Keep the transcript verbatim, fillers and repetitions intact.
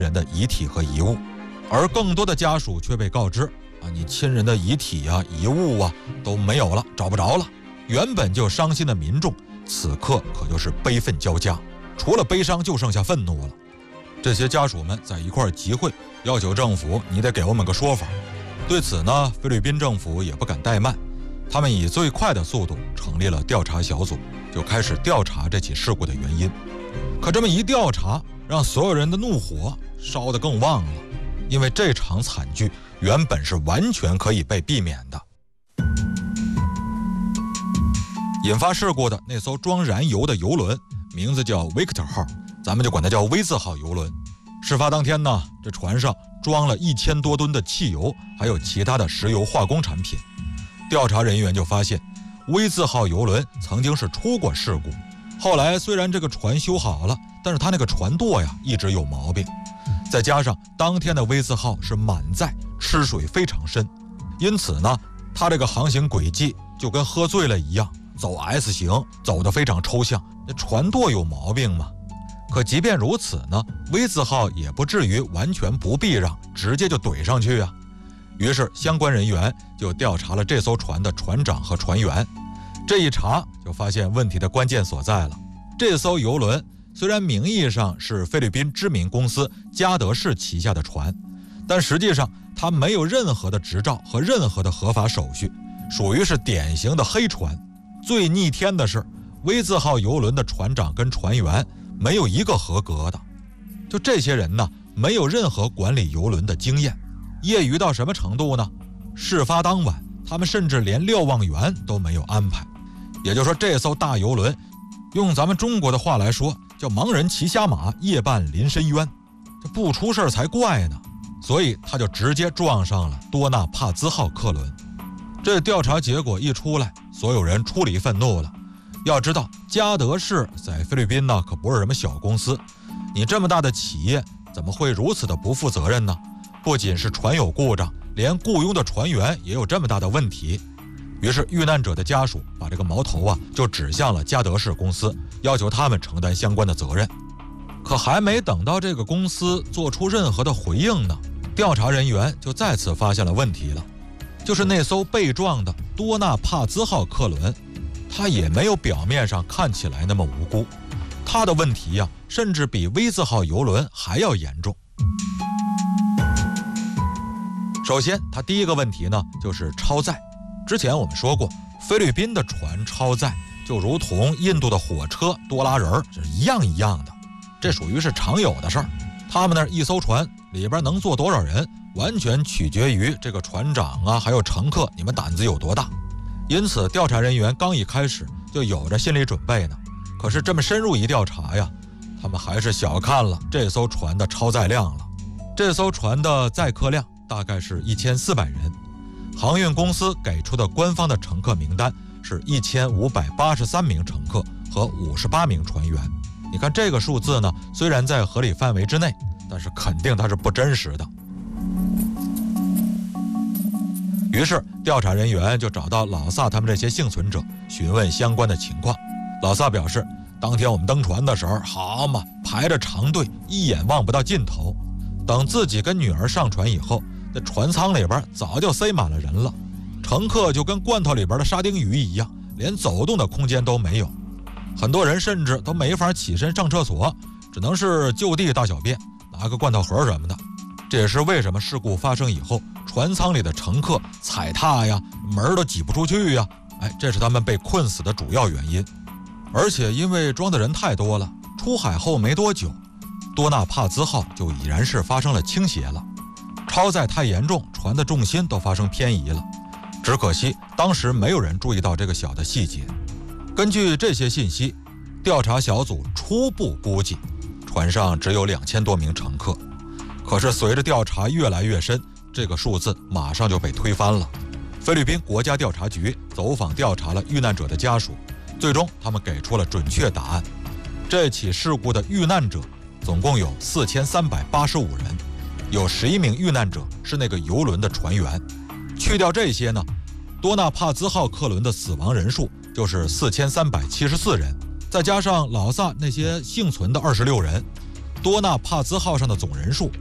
人的遗体和遗物，而更多的家属却被告知啊，你亲人的遗体啊、遗物啊都没有了，找不着了。原本就伤心的民众，此刻可就是悲愤交加，除了悲伤就剩下愤怒了。这些家属们在一块儿集会，要求政府你得给我们个说法。对此呢，菲律宾政府也不敢怠慢，他们以最快的速度成立了调查小组，就开始调查这起事故的原因。可这么一调查，让所有人的怒火烧得更旺了，因为这场惨剧原本是完全可以被避免的。引发事故的那艘装燃油的油轮名字叫 Victor 号，咱们就管它叫 V 字号油轮。事发当天呢，这船上装了一千多吨的汽油，还有其他的石油化工产品。调查人员就发现 V 字号油轮曾经是出过事故，后来虽然这个船修好了，但是它那个船舵呀一直有毛病，再加上当天的 V 字号是满载，吃水非常深，因此呢，它这个航行轨迹就跟喝醉了一样，走 S 型，走得非常抽象。那船舵有毛病吗？可即便如此呢 ，V 字号也不至于完全不避让，直接就怼上去啊。于是相关人员就调查了这艘船的船长和船员。这一查就发现问题的关键所在了。这艘游轮虽然名义上是菲律宾知名公司嘉德士旗下的船，但实际上它没有任何的执照和任何的合法手续，属于是典型的黑船。最逆天的是 V 字号游轮的船长跟船员没有一个合格的。就这些人呢，没有任何管理游轮的经验，业余到什么程度呢？事发当晚他们甚至连瞭望员都没有安排。也就是说，这艘大游轮用咱们中国的话来说叫盲人骑瞎马，夜半临深渊，这不出事才怪呢。所以他就直接撞上了多纳帕兹号客轮。这调查结果一出来，所有人出离愤怒了。要知道嘉德士在菲律宾呢可不是什么小公司，你这么大的企业怎么会如此的不负责任呢？不仅是船有故障，连雇佣的船员也有这么大的问题。于是遇难者的家属把这个矛头啊就指向了嘉德士公司，要求他们承担相关的责任。可还没等到这个公司做出任何的回应呢，调查人员就再次发现了问题了。就是那艘被撞的多纳帕兹号客轮，它也没有表面上看起来那么无辜，它的问题呀、啊，甚至比 V 字号游轮还要严重。首先它第一个问题呢就是超载。之前我们说过，菲律宾的船超载就如同印度的火车多拉人是一样一样的，这属于是常有的事儿。他们那一艘船里边能坐多少人，完全取决于这个船长啊还有乘客你们胆子有多大。因此调查人员刚一开始就有着心理准备呢。可是这么深入一调查呀，他们还是小看了这艘船的超载量了。这艘船的载客量大概是一千四百人，航运公司给出的官方的乘客名单是一千五百八十三名乘客和五十八名船员。你看这个数字呢，虽然在合理范围之内，但是肯定它是不真实的。于是调查人员就找到老萨他们这些幸存者，询问相关的情况。老萨表示，当天我们登船的时候，好嘛，排着长队，一眼望不到尽头。等自己跟女儿上船以后，这船舱里边早就塞满了人了，乘客就跟罐头里边的沙丁鱼一样，连走动的空间都没有。很多人甚至都没法起身上厕所，只能是就地大小便，拿个罐头盒什么的。这也是为什么事故发生以后，船舱里的乘客踩踏呀，门都挤不出去呀，哎，这是他们被困死的主要原因。而且因为装的人太多了，出海后没多久，多纳帕兹号就已然是发生了倾斜了。超载太严重，船的重心都发生偏移了。只可惜当时没有人注意到这个小的细节。根据这些信息，调查小组初步估计船上只有两千多名乘客。可是随着调查越来越深，这个数字马上就被推翻了。菲律宾国家调查局走访调查了遇难者的家属，最终他们给出了准确答案。这起事故的遇难者总共有四千三百八十五人，有十一名遇难者是那个游轮的船员。去掉这些呢，多纳帕兹号客轮的死亡人数就是四千三百七十四人，再加上老萨那些幸存的二十六人， 多纳帕兹号上的总人数